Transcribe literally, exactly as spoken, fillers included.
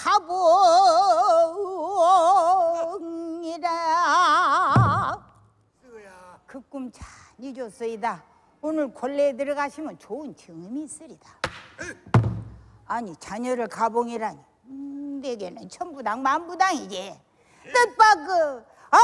가봉이라. 그 꿈 잘 잊었소이다. 오늘 권례에 들어가시면 좋은 경험이 있으리다. 아니 자녀를 가봉이라니. 음, 내게는 천부당 만부당이지. 뜻밖 그